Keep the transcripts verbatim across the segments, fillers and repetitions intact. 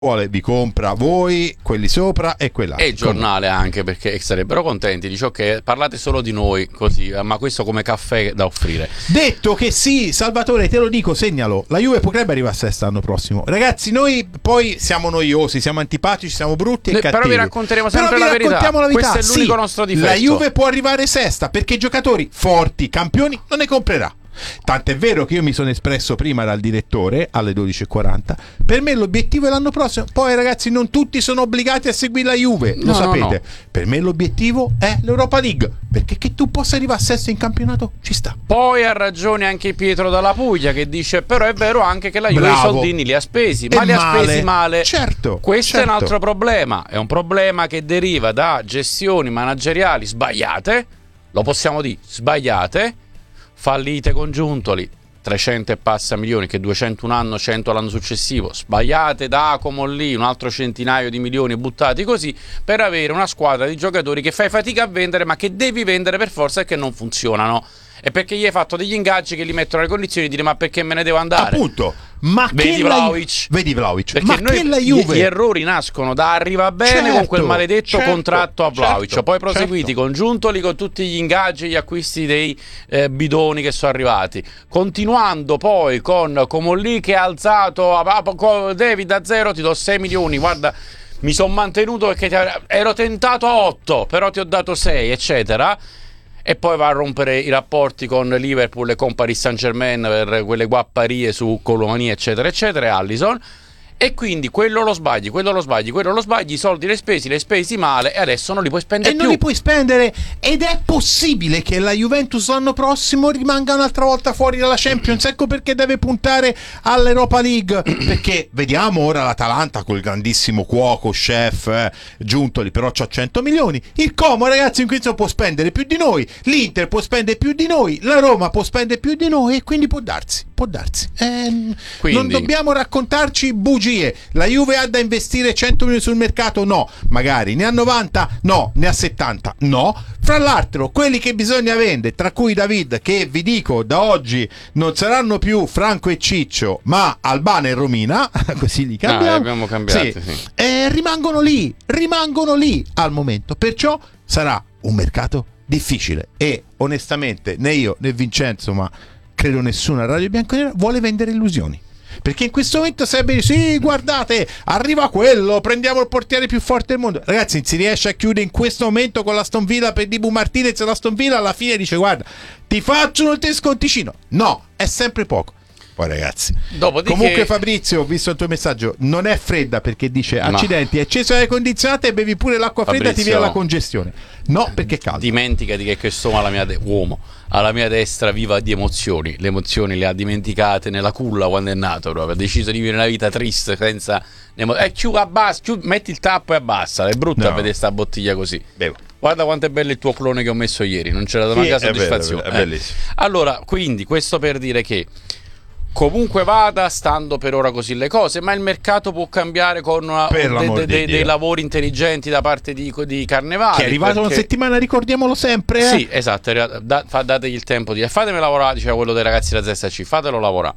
vuole vi compra voi, quelli sopra e quella. E il giornale anche, perché sarebbero contenti. Dice ok, parlate solo di noi così, ma questo come caffè da offrire. Detto che sì, Salvatore, te lo dico, segnalo, la Juve potrebbe arrivare a sesta l'anno prossimo. Ragazzi, noi poi siamo noiosi, siamo antipatici, siamo brutti e Ne, cattivi. Però vi racconteremo sempre Però la, vi verità. raccontiamo la verità. Questo è l'unico sì, nostro difetto. La Juve può arrivare sesta perché i giocatori forti, campioni, non ne comprerà. Tant'è vero che io mi sono espresso prima dal direttore alle dodici e quaranta. Per me l'obiettivo è l'anno prossimo. Poi ragazzi, non tutti sono obbligati a seguire la Juve, lo no, sapete. no, no. Per me l'obiettivo è l'Europa League, perché che tu possa arrivare a sesto in campionato ci sta. Poi ha ragione anche Pietro dalla Puglia che dice però è vero anche che la Juve Bravo. i soldini li ha spesi, ma E li ha male. spesi male. Certo. Questo certo. è un altro problema. È un problema che deriva da gestioni manageriali sbagliate. Lo possiamo dire, sbagliate. Fallite con Giuntoli, trecento e passa milioni, che duecento un anno, cento l'anno successivo, sbagliate da Como lì, un altro centinaio di milioni buttati così per avere una squadra di giocatori che fai fatica a vendere ma che devi vendere per forza e che non funzionano. E perché gli hai fatto degli ingaggi che li mettono nelle condizioni di dire ma perché me ne devo andare? Appunto. Ma vedi che Vlahovic, la... vedi Vlahovic. perché Ma noi che la Juve... gli, gli errori nascono da arriva bene certo, con quel maledetto certo, contratto a Vlahovic, certo, poi proseguiti certo. con Giuntoli, con tutti gli ingaggi e gli acquisti dei eh, bidoni che sono arrivati, continuando poi con Comolli che ha alzato a, a, David a zero ti do sei milioni, guarda mi sono mantenuto perché ti, ero tentato a otto però ti ho dato sei eccetera. E poi va a rompere i rapporti con Liverpool e con Paris Saint-Germain per quelle guapparie su Colomania eccetera eccetera e Allison. E quindi quello lo sbagli, quello lo sbagli, quello lo sbagli, i soldi li spesi, li spesi male e adesso non li puoi spendere e più. non li puoi spendere ed è possibile che la Juventus l'anno prossimo rimanga un'altra volta fuori dalla Champions. Ecco perché deve puntare all'Europa League, perché vediamo ora l'Atalanta col grandissimo cuoco, chef eh, Giuntoli, però c'ha cento milioni. Il Como ragazzi in questo può spendere più di noi, l'Inter può spendere più di noi, la Roma può spendere più di noi e quindi può darsi, può darsi eh, quindi... non dobbiamo raccontarci bugie. La Juve ha da investire cento milioni sul mercato? No. Magari ne ha novanta? No. Ne ha settanta? No. Fra l'altro quelli che bisogna vendere, tra cui David, che vi dico da oggi non saranno più Franco e Ciccio ma Albano e Romina, così li cambiamo. Ah, li abbiamo cambiati, sì. sì. Eh, rimangono lì, rimangono lì al momento, perciò sarà un mercato difficile e onestamente né io né Vincenzo, ma credo nessuno a Radio Bianconera vuole vendere illusioni. Perché in questo momento sarebbe sì, guardate, arriva quello, prendiamo il portiere più forte del mondo. Ragazzi, non si riesce a chiudere in questo momento con l'Aston Villa per Dibu Martinez e l'Aston Villa alla fine dice guarda, ti faccio un sconticino. No, è sempre poco. Poi ragazzi, Dopodiché... comunque Fabrizio, ho visto il tuo messaggio, non è fredda perché dice accidenti, è acceso l'aria condizionata e bevi pure l'acqua fredda e ti viene la congestione. No, perché è caldo. Dimenticati che questo alla mia de- uomo alla mia destra viva di emozioni, le emozioni le ha dimenticate nella culla quando è nato proprio, ha deciso di vivere una vita triste senza emo- eh, chiù, abbassa, chiù, metti il tappo e abbassa, è brutta no. vedere sta bottiglia così. Bevo. Guarda quanto è bello il tuo clone che ho messo ieri, non c'era da mancare sì, soddisfazione. È, bello, è bellissimo. Eh. Allora, quindi questo per dire che comunque vada, stando per ora così le cose, ma il mercato può cambiare con una, de, de, de, dei lavori intelligenti da parte di, di Carnevali. Che è arrivato perché... una settimana, ricordiamolo sempre. Eh? Sì, esatto, da, fa, dategli il tempo di fatemi lavorare, diceva quello dei ragazzi della Z S C, fatelo lavorare.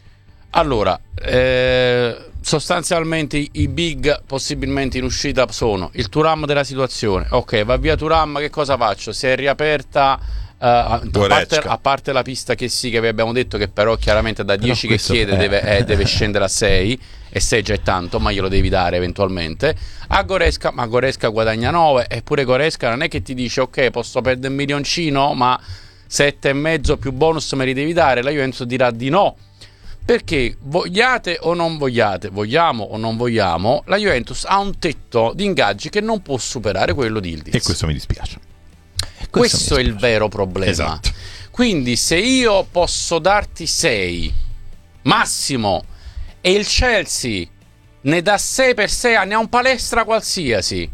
Allora, eh, sostanzialmente i, i big possibilmente in uscita sono il Thuram della situazione. Ok, va via Thuram, che cosa faccio? Si è riaperta... Uh, a, parte, a parte la pista che sì, che vi abbiamo detto che però chiaramente da dieci che chiede è... deve, eh, deve scendere a sei e sei già è tanto, ma glielo devi dare eventualmente a Goretzka, ma Goretzka guadagna nove eppure Goretzka non è che ti dice ok posso perdere un milioncino ma sette e mezzo più bonus me li devi dare. La Juventus dirà di no, perché vogliate o non vogliate, vogliamo o non vogliamo, la Juventus ha un tetto di ingaggi che non può superare quello di Yildiz, e questo mi dispiace. Questo, questo è il vero problema. Esatto. Quindi se io posso darti sei massimo e il Chelsea ne dà sei per sei anni a un palestra qualsiasi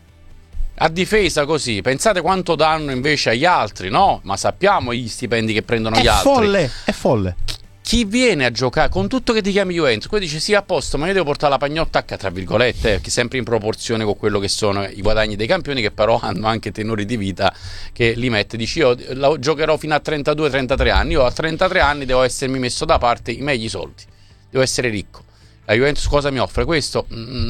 a difesa così, pensate quanto danno invece agli altri, no? Ma sappiamo gli stipendi che prendono è gli altri. È folle, è folle. Chi viene a giocare con tutto che ti chiami Juventus, poi dice sì a posto, ma io devo portare la pagnotta H tra virgolette, eh, che sempre in proporzione con quello che sono i guadagni dei campioni, che però hanno anche tenori di vita che li mette. Dici io la, giocherò fino a trentadue trentatré anni, io a trentatré anni devo essermi messo da parte i meglio soldi, devo essere ricco. La Juventus cosa mi offre? Questo? Mm,